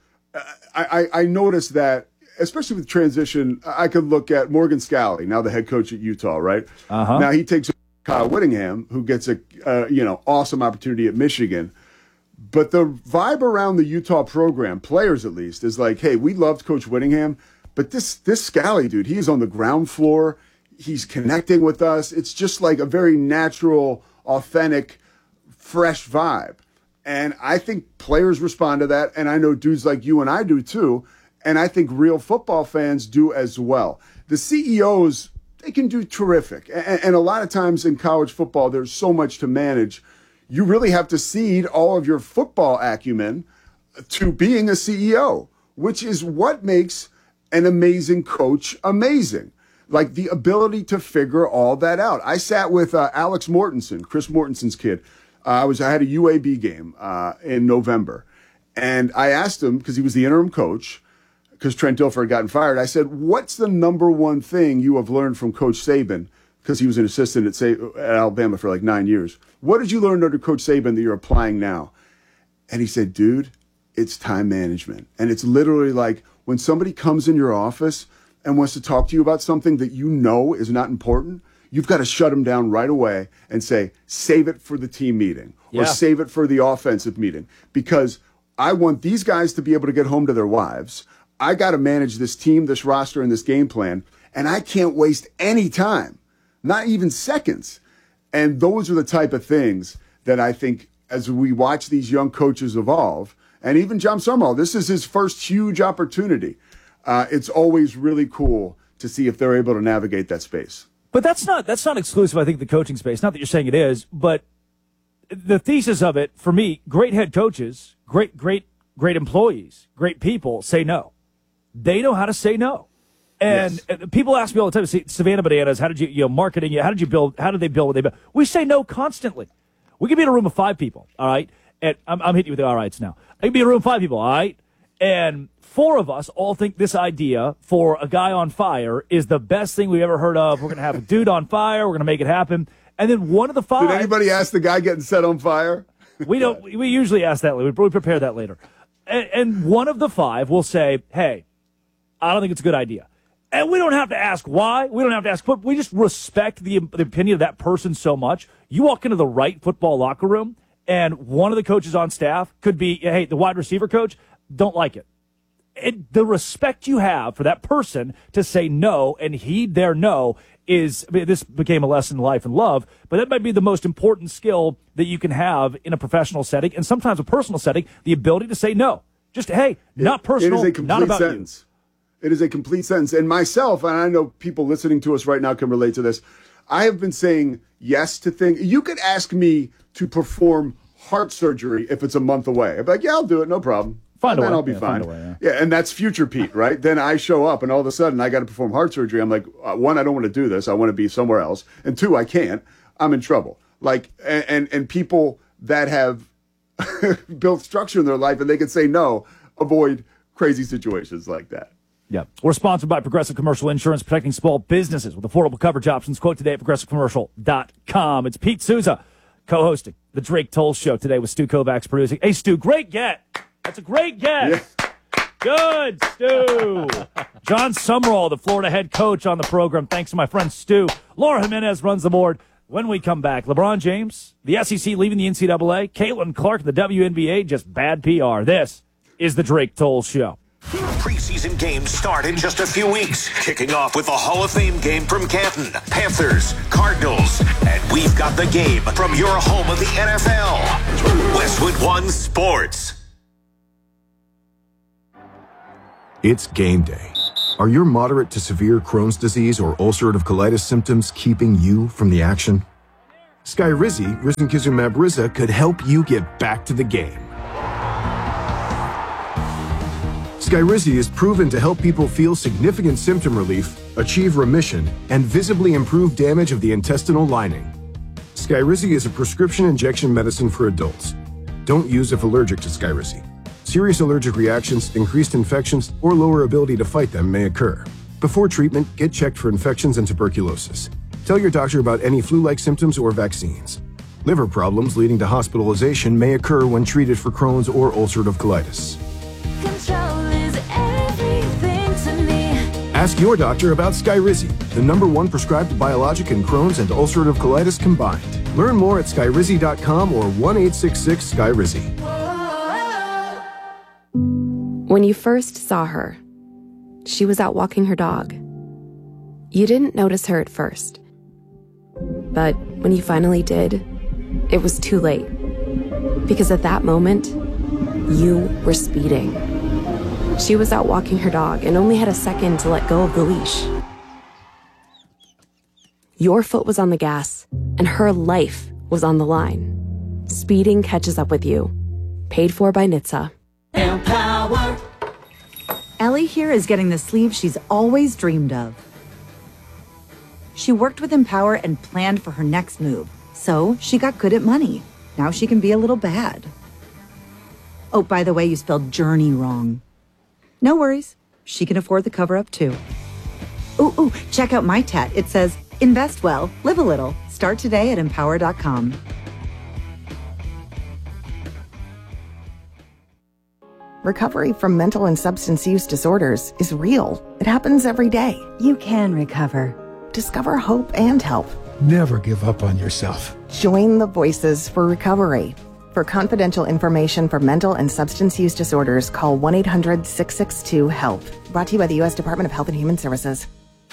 I notice that, especially with transition, I could look at Morgan Scalley, now the head coach at Utah, right? Now he takes Kyle Whittingham, who gets a awesome opportunity at Michigan. But the vibe around the Utah program, players at least, is like, hey, we loved Coach Whittingham, but this Scalley dude, he is on the ground floor. He's connecting with us. It's just like a very natural, authentic, fresh vibe. And I think players respond to that, and I know dudes like you and I do too, and I think real football fans do as well. The CEOs, they can do terrific. And a lot of times in college football, there's so much to manage. You really have to cede all of your football acumen to being a CEO, which is what makes an amazing coach amazing. Like the ability to figure all that out. I sat with Alex Mortensen, Chris Mortensen's kid. I had a UAB game in November, and I asked him, because he was the interim coach, because Trent Dilfer had gotten fired, I said, what's the number one thing you have learned from Coach Saban? Because he was an assistant at Alabama for like 9 years. What did you learn under Coach Saban that you're applying now? And he said, dude, it's time management. And it's literally like when somebody comes in your office and wants to talk to you about something that you know is not important, you've got to shut them down right away and say, save it for the team meeting or save it for the offensive meeting, because I want these guys to be able to get home to their wives. I got to manage this team, this roster, and this game plan, and I can't waste any time, not even seconds. And those are the type of things that I think as we watch these young coaches evolve, and even John Summerall, this is his first huge opportunity. It's always really cool to see if they're able to navigate that space. But that's not exclusive, I think, the coaching space. Not that you're saying it is, but the thesis of it, for me, great head coaches, great employees, great people say no. They know how to say no. And people ask me all the time, Savannah Bananas, how did you marketing, how did they build what they built? We say no constantly. We can be in a room of 5 people, all right? And I'm hitting you with the all rights now. I can be in a room of 5 people, all right? And 4 of us all think this idea for a guy on fire is the best thing we've ever heard of. We're going to have a dude on fire. We're going to make it happen. And then one of the 5. Did anybody ask the guy getting set on fire? We don't. We usually ask that later. We prepare that later. And one of the 5 will say, hey, I don't think it's a good idea. And we don't have to ask why. We don't have to ask. We just respect the opinion of that person so much. You walk into the right football locker room, and one of the coaches on staff could be, hey, the wide receiver coach, don't like it. The respect you have for that person to say no and heed their no is, this became a lesson in life and love, but that might be the most important skill that you can have in a professional setting and sometimes a personal setting, the ability to say no. Just, hey, not personal, it is a complete not about sentence. you. It is a complete sentence. And myself, and I know people listening to us right now can relate to this, I have been saying yes to things. You could ask me to perform heart surgery if it's a month away. I'd be like, yeah, I'll do it, no problem. Find a way. I'll be fine. Yeah, and that's future Pete, right? Then I show up, and all of a sudden, I got to perform heart surgery. I'm like, 1, I don't want to do this. I want to be somewhere else. And 2, I can't. I'm in trouble. Like, and people that have built structure in their life and they can say no, avoid crazy situations like that. Yeah. We're sponsored by Progressive Commercial Insurance, protecting small businesses with affordable coverage options. Quote today at progressivecommercial.com. It's Pete Souza co-hosting the Drake Toll Show today with Stu Kovacs producing. Hey, Stu, great get. That's a great get. Yeah. Good, Stu. John Summerall, the Florida head coach, on the program. Thanks to my friend Stu. Laura Jimenez runs the board. When we come back, LeBron James, the SEC leaving the NCAA, Caitlin Clark, the WNBA, just bad PR. This is the Drake Toll Show. Preseason games start in just a few weeks, kicking off with the Hall of Fame game from Canton, Panthers, Cardinals, and we've got the game from your home of the NFL, Westwood One Sports. It's game day. Are your moderate to severe Crohn's disease or ulcerative colitis symptoms keeping you from the action? Skyrizi, risankizumab Riza, could help you get back to the game. Skyrizi is proven to help people feel significant symptom relief, achieve remission, and visibly improve damage of the intestinal lining. Skyrizi is a prescription injection medicine for adults. Don't use if allergic to Skyrizi. Serious allergic reactions, increased infections, or lower ability to fight them may occur. Before treatment, get checked for infections and tuberculosis. Tell your doctor about any flu-like symptoms or vaccines. Liver problems leading to hospitalization may occur when treated for Crohn's or ulcerative colitis. Ask your doctor about Skyrizi, the #1 prescribed biologic in Crohn's and ulcerative colitis combined. Learn more at skyrizi.com or 1-866-SKYRIZI. When you first saw her, she was out walking her dog. You didn't notice her at first. But when you finally did, it was too late. Because at that moment, you were speeding. She was out walking her dog and only had a second to let go of the leash. Your foot was on the gas, and her life was on the line. Speeding catches up with you. Paid for by NHTSA. Empower. Ellie here is getting the sleeve she's always dreamed of. She worked with Empower and planned for her next move. So she got good at money. Now she can be a little bad. Oh, by the way, you spelled journey wrong. No worries. She can afford the cover-up too. Ooh, check out my tat. It says, invest well, live a little. Start today at empower.com. Recovery from mental and substance use disorders is real. It happens every day. You can recover. Discover hope and help. Never give up on yourself. Join the Voices for Recovery. For confidential information for mental and substance use disorders, call 1-800-662-HELP. Brought to you by the U.S. Department of Health and Human Services.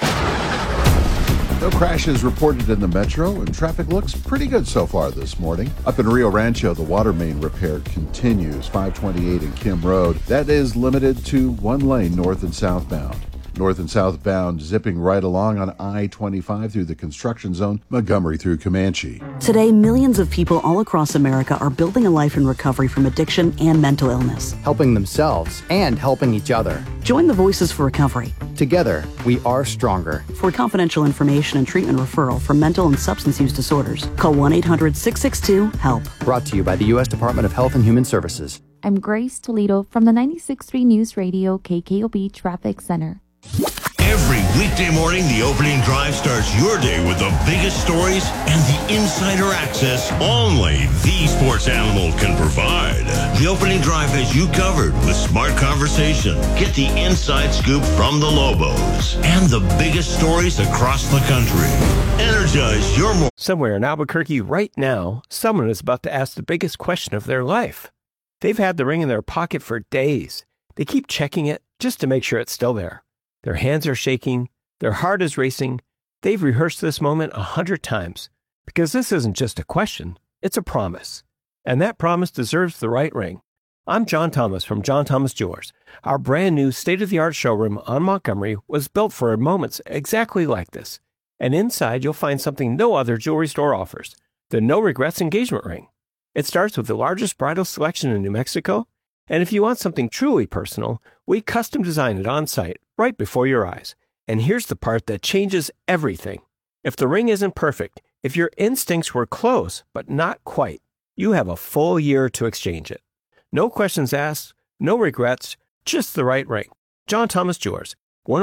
No crashes reported in the metro, and traffic looks pretty good so far this morning. Up in Rio Rancho, the water main repair continues, 528 and Kim Road. That is limited to one lane north and southbound. North and southbound zipping right along on I-25 through the construction zone, Montgomery through Comanche. Today, millions of people all across America are building a life in recovery from addiction and mental illness. Helping themselves and helping each other. Join the Voices for Recovery. Together, we are stronger. For confidential information and treatment referral for mental and substance use disorders, call 1-800-662-HELP. Brought to you by the U.S. Department of Health and Human Services. I'm Grace Toledo from the 96.3 News Radio KKOB Traffic Center. Every weekday morning, the opening drive starts your day with the biggest stories and the insider access only the sports animal can provide. The opening drive has you covered with smart conversation. Get the inside scoop from the Lobos and the biggest stories across the country. Energize your morning. Somewhere in Albuquerque right now, someone is about to ask the biggest question of their life. They've had the ring in their pocket for days. They keep checking it just to make sure it's still there. Their hands are shaking. Their heart is racing. They've rehearsed this moment 100 times because this isn't just a question. It's a promise. And that promise deserves the right ring. I'm John Thomas from John Thomas Jewelers. Our brand new state-of-the-art showroom on Montgomery was built for moments exactly like this. And inside you'll find something no other jewelry store offers, the No Regrets engagement ring. It starts with the largest bridal selection in New Mexico. And if you want something truly personal, we custom design it on site, right before your eyes. And here's the part that changes everything. If the ring isn't perfect, if your instincts were close, but not quite, you have a full year to exchange it. No questions asked, no regrets, just the right ring. John Thomas Jewelers,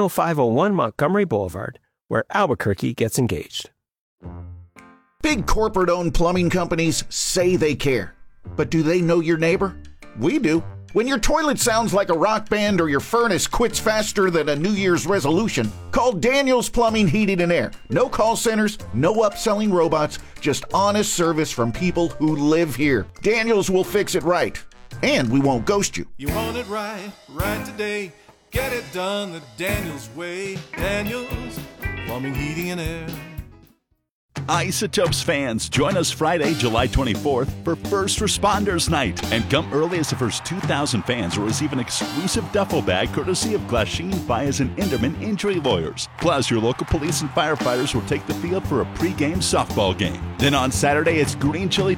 10501 Montgomery Boulevard, where Albuquerque gets engaged. Big corporate-owned plumbing companies say they care. But do they know your neighbor? We do. When your toilet sounds like a rock band or your furnace quits faster than a New Year's resolution, call Daniels Plumbing, Heating, and Air. No call centers, no upselling robots, just honest service from people who live here. Daniels will fix it right, and we won't ghost you. You want it right today. Get it done the Daniels way. Daniels Plumbing, Heating, and Air. Isotopes fans, join us Friday, July 24th for First Responders Night. And come early as the first 2,000 fans will receive an exclusive duffel bag courtesy of Glasheen, Baez, and Inderman Injury Lawyers. Plus, your local police and firefighters will take the field for a pregame softball game. Then on Saturday, it's Green Chili